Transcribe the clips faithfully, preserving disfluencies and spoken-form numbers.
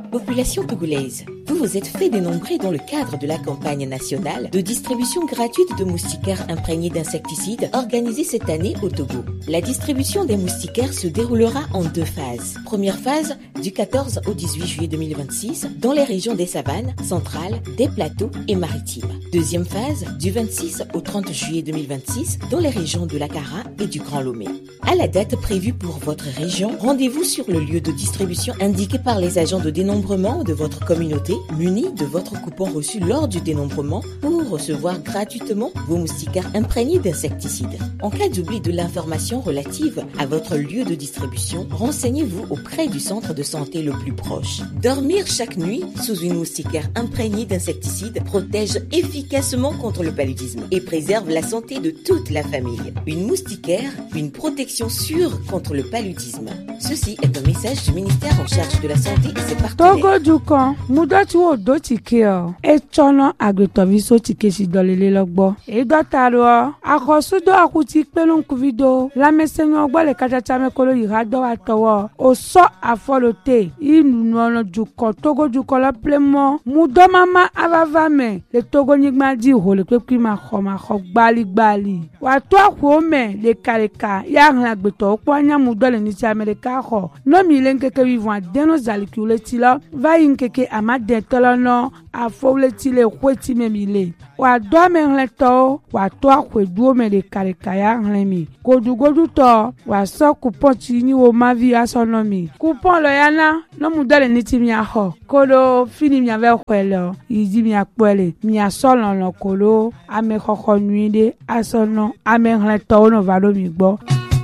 Population togolaise, vous vous êtes fait dénombrer dans le cadre de la campagne nationale de distribution gratuite de moustiquaires imprégnés d'insecticides organisée cette année au Togo. La distribution des moustiquaires se déroulera en deux phases. Première phase, du quatorze au dix-huit juillet deux mille vingt-six, dans les régions des savanes, centrales, des plateaux et maritimes. Deuxième phase, du vingt-six au trente juillet deux mille vingt-six, dans les régions de l'Akara et du Grand Lomé. À la date prévue pour votre région, rendez-vous sur le lieu de distribution indiqué par les agents de dénombrement de votre communauté, munis de votre coupon reçu lors du dénombrement pour recevoir gratuitement vos moustiquaires imprégnés d'insecticides. En cas d'oubli de l'information relative à votre lieu de distribution, renseignez-vous auprès du centre de santé le plus proche. Dormir chaque nuit sous une moustiquaire imprégnée d'insecticides protège efficacement contre le paludisme et préserve la santé de toute la famille. Une moustiquaire, une protection sûre contre le paludisme. Ceci est un message du ministère en charge de la santé et ses partenaires. Togo dukan, mudoti wo do tike o. E chono agretoviso tike si dolele logbo. E dotaro, akosudo akuti pelon kuvido. La mesenyo ogbo le kachacha mekolo yirado atowo. Oso afolote. Inu nono dukan, Togo dukan la plemo. Mudo mama avavame. Le Togo nigma di ho le kwekwi ma khoma khok bali bali. Watu akwome le kareka. Ya ngagbeto kwanya mudo le nisi Amerika ho. No milenkeke vivant deno zalikule tila. Va yinkeke amade tolono afole tile kweti memile. Wa do menleto wa to akweduo me le kareka ya nlemi. Godu godu to wa so coupon tini wo mavi asonomi. Coupon lo yana no mudo le niti mi ho. Kolo fini mi ave kwelo. Izi mi akwele. Mi asolo no kolo ame khokho nuide asono ame nleto no valo mi gbo.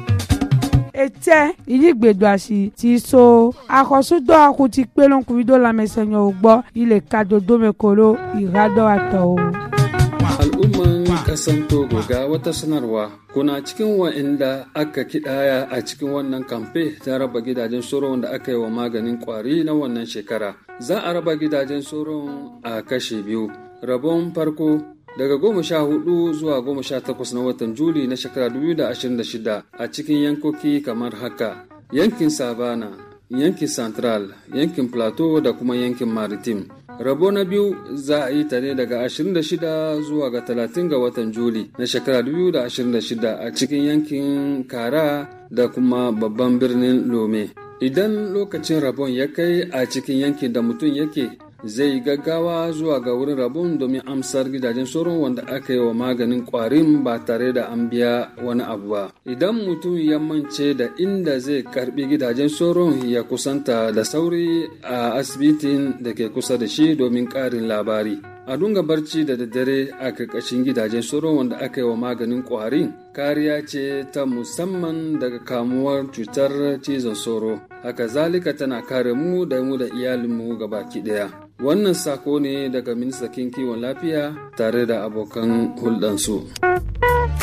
Ete iligbedo asi ti so akosudo akuti pelon kuvido la mesenyo ugbo ile kadodo mekolo irado ato. Al'umman kasan Togo ga wata sanarwa kuna cikin wa'inda aka kidaya a cikin wannan kamfe ta raba gidajen soron da aka yi wa maganin kwari na wannan shekara. Za a raba gidajen soron a kashe biyu. Rabon farko daga goma sha hudu zuwa goma sha takwas na watan Juli na shekara dubu da ashirin da shida a cikin yankoki kamar haka: yankin Savana, yankin Central, yankin Plateau da kuma yankin Maritime. Rabo na biyu za a yi ta ne daga ashirin da shida zuwa ga talatin ga watan Juli na shekara dubu da ashirin da shida a cikin yankin Kara da kuma babban birnin Lome. Idan lokacin rabon ya kai a cikin yankin da mutum yake, zai gaggawa zuwa ga wurin rabon domin amsar gidajen sauron wanda aka yi wa maganin kwarin ba tare da an biya wani abu ba. Idan mutum ya mance da inda zai karbi gidajen sauron, ya kusanta da sauri a asibitin da ke kusa da shi domin karin labari. A dunga barci da daddare a karkashin gidajen sauron wanda aka yi wa maganin kwarin kariya ce ta musamman daga kamuwar cutar cizon sauro. Haka zalika tana kare mu da mu da iyalinmu gabaki daya. Wannan sako ne daga ministan kiwon lafiya tare da abokan hulɗansu.